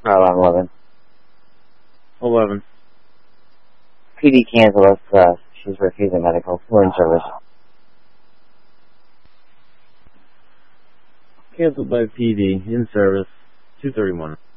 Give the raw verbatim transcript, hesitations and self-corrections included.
car alarm eleven. eleven. P D cancel us, uh, she's refusing medical. We're in service. Canceled by P D, in service, two thirty-one.